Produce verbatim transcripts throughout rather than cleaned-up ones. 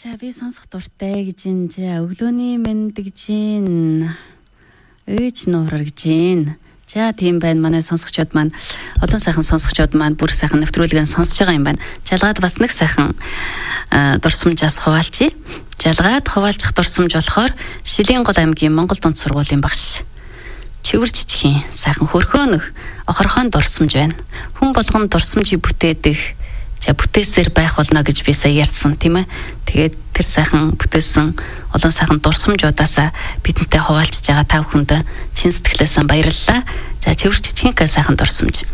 За би сонсох дуртай гэж ин за өглөөний мэнд гэж ин ээж нуурар гэж ин. За тийм байна манай сонсогчдод маань олон сайхан сонсогчдод маань бүр сайхан нэвтрүүлгийг сонсож байгаа юм байна. Жалгаад бас нэг сайхан дурсамжаас хуваалчи. Жалгаад хуваалцах дурсамж болохоор Шилэнгол аймгийн Монгол дунд сургуулийн багш Чивэр жижигхийн сайхан хөрхөөнөх охорхон дурсамж байна. Хүн болгон дурсамжийг бүтээдэг за бүтээсээр байх болно гэж би сая ярьсан тийм ээ. Тэгээд тэр сайхан бүтээсэн олон сайхан дурсамжуудаасаа бидэнтэй хуваалцж байгаа та бүхэнд чин сэтгэлээсээ баярлалаа. За Чивэр жижигхийн сайхан дурсамж.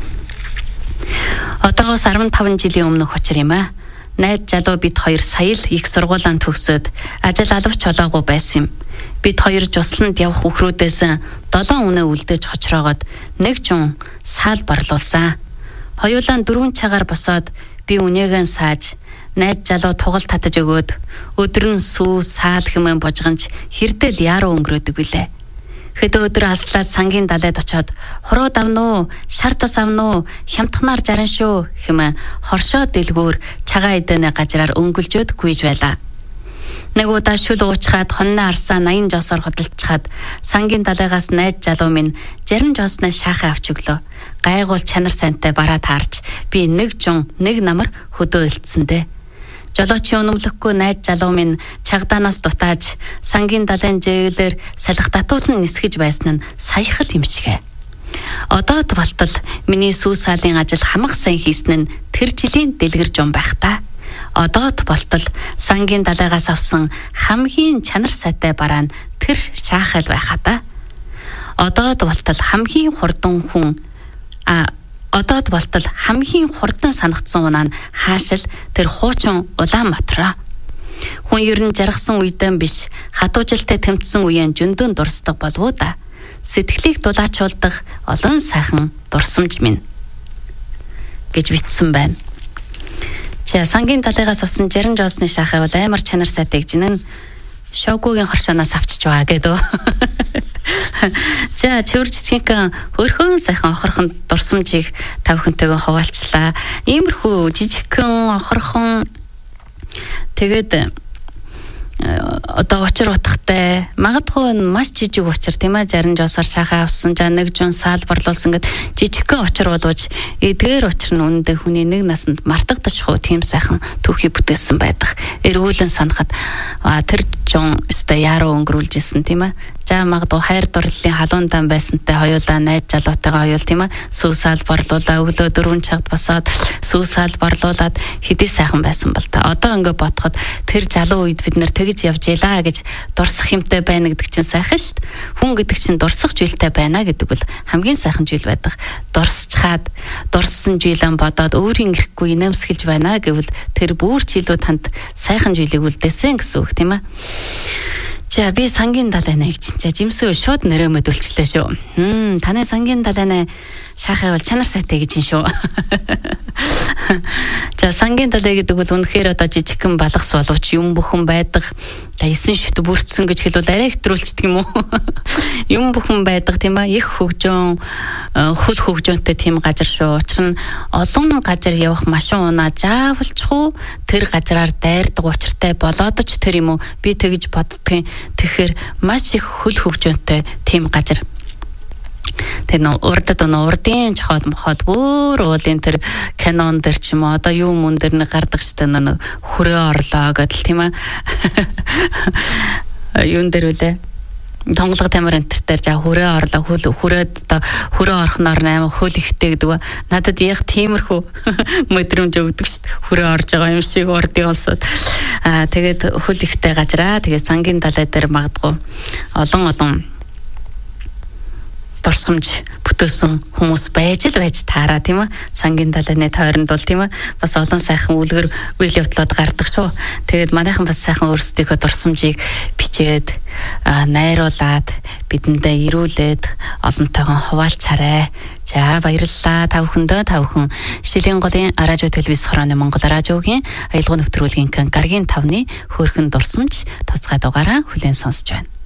Одоогоос арван таван жилийн өмнөх учир юм аа. Найз залуу бид хоёр сая л их сургуулиан төгсөөд ажил алавч олоогүй байсан юм. Бид хоёр жусланд явах үхрүүдээс долоон үнэ үлдээж хочроогоод нэг жун саал барлуулсан. Хоёулаа дөрвөн цагаар босоод би үнээгэн сааж найз залуу тугал татаж өгөөд өдөр нь сүү саал хэмээн божгонч хэрдэл яаруу өнгөрөөдөг билээ. Хэд өдөр алслаад сангийн далайд очоод хуруу давнуу, шар тус авнуу, хямдхнаар жаран шүү хэмээн хоршоо дэлгүүр цагаан эдэнэ газраар өнгөлжөөд гүйж байлаа. Нэг удаа шүл уучхаад хонноо арсаа наян жосоор хөдөлчихад сангийн далайгаас найз залуу минь жаран жоосноо шаахаа авч өглөө. Гайгуул чанар сайнтай бараа таарч би нэг жун нэг намар хөдөө илтсэндээ. Жолоочийн өнөмлөхгүй найз залуу минь чагдаанаас дутааж сангийн далайн жэвлэр салхи татуулан нисгэж байсан нь саяхал юм шигэ. Одоод болтол миний сүү саалын ажил хамаг сайн хийсэн нь тэр жилийн дэлгэр жун байх та. Одоод болтол сангийн далайгаас авсан хамгийн чанар сайтай бараа нь тэр шаахал байхаа та. Одоод болтол хамгийн хурдан хүн а одоод болтол хамгийн хурдан санагдсан унаа нь хаашил тэр хуучин Улаанбаатар. Хүн ер нь жаргасан үедэн биш хатуужилтай тэмцсэн үеийн жөндөн дурсдаг болов уу да. Сэтгэлийг дулаачуулдаг олон сайхан дурсамж минь гэж бичсэн байна. За сангийн далайгаас авсан жаран жоосны шаахаа бол амар чанар сайтай гэж нэн шоггүйгийн хоршоноос авчиж байгаа гэдэг. За Чивэр жижигхэн хөрхөн сайхан охорхон дурсамжийг та бүхэнтэйгээ хуваалцлаа. Иймэрхүү жижигхэн охорхон тэгээд одоо учир утгатай магадгүй маш жижиг учир тийм ээ жаран жоосоор шахаа авсан за нэг жун саал барлуулсан гэд жижигхэн учир боловч эдгээр учир нь үнэндээ хүний нэг насанд мартагдчихгүй тийм сайхан түүхий бүтээсэн байдаг. Эргүүлэн санахад тэр жун өстө яруу өнгөрүүлж исэн тийм ээ. За магадгүй хайр дурлалын халуун дан байсантай хоёулаа найз залуутайгаа хоёул тийм ээ сүү саал барлуулаа өглөө дөрвөн цагт босоод сүү саал барлуулад хэдий сайхан байсан бол та одоо ингээ бодоход тэр залуу үед бид нэр тэгж явж ялаа гэж дурсах юмтай байна гэдэг чинь сайхан шүү дээ. Хүн гэдэг чинь дурсах зүйлтэй байна гэдэг бол хамгийн сайхан зүйл байдаг. Дурсчхаад дурссан зүйлэн бодоод өөрийн ирэхгүй инээмсэглэж байна гэвэл тэр бүр ч илүү танд сайхан зүйлийг үлдээсэн гэсэн үг тийм ээ. За би сангийн далайнаа гэж чинь жимсөө шууд нэрөө мэдүүлчлээ шүү. Хм таны сангийн далайнаа шаахаа бол чанар сайтай гэж шүү. За сангийн далай гэдэг бол үнэхээр одоо жижигхэн балгас боловч юм бүхэн байдаг. За эсэн шүт бүрдсэн гэж хэлвэл арай хэтрүүлчихдэг юм уу? Юм бүхэн байдаг тийм ээ их хөгжөөн хөл хөгжөөнтэй тийм газар шүү. Учир нь олон газар явах машин унаа заавалчгүй тэр газараар дайрдаг учиртай болоод ч тэр юм уу би тэгж боддгийн тэгэхээр маш их хөл хөгжөөнтэй тийм газар. Тэр нөө урдад нөө урдын чохол мохол бүр уулын тэр канон дэр ч юм уу одоо юу мөн дэр нэг гардаг штэ нөө хүрээ орлоо гэдэл тийм ээ. Юун дэр үлээ тонголго тамир энтер дээр жаа хүрээ орлоо хөл хүрээд одоо хүрээ орхноор аймаг хөл ихтэй гэдэг. Надад яг тиймэрхүү мэдрэмж өгдөг шүү дээ. Хүрээ орж байгаа юм шиг урдын улсад. Аа тэгээд хөл ихтэй газараа тэгээд сангийн далай дээр магадгүй олон олон дурсамж бүтээсэн хүмүүс байж л байж таараа тийм ээ. Сангийн далайны тойронд бол тийм ээ бас олон сайхан үлгэр үйл явдлууд гардаг шүү. Тэгээд манайхан бас сайхан өөрсдийнхөө дурсамжийг бичээд найруулад бидэндээ ирүүлээд олонтойгоо хуваалцаарай. За баярлалаа та бүхэндээ та бүхэн Шилэнголын радио телевиз хорооны Монгол радиогийн аялал нэвтрүүлгийн гаргийн тавны хөөрхөн дурсамж тусгай дугаараа хүлээн сонсож байна.